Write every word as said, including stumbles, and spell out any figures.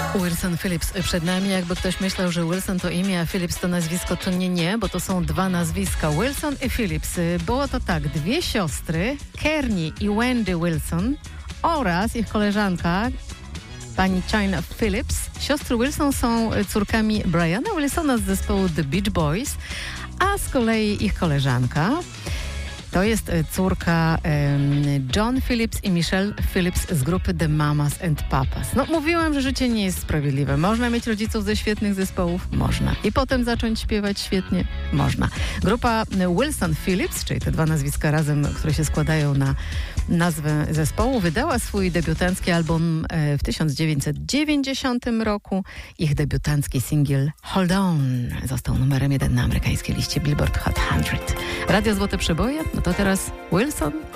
Wilson Phillips przed nami. Jakby ktoś myślał, że Wilson to imię, a Phillips to nazwisko, to nie, nie, bo to są dwa nazwiska. Wilson i Phillips. Było to tak, dwie siostry, Kearney i Wendy Wilson oraz ich koleżanka, pani Chynna Phillips. Siostry Wilson są córkami Briana Wilsona z zespołu The Beach Boys, a z kolei ich koleżanka to jest córka um, John Phillips i Michelle Phillips z grupy The Mamas and Papas. No, mówiłam, że życie nie jest sprawiedliwe. Można mieć rodziców ze świetnych zespołów? Można. I potem zacząć śpiewać świetnie? Można. Grupa Wilson Phillips, czyli te dwa nazwiska razem, które się składają na nazwę zespołu, wydała swój debiutancki album w tysiąc dziewięćset dziewięćdziesiątym roku. Ich debiutancki singiel Hold On został numerem jeden na amerykańskiej liście Billboard Hot sto. Radio Złote Przeboje? No to teraz Wilson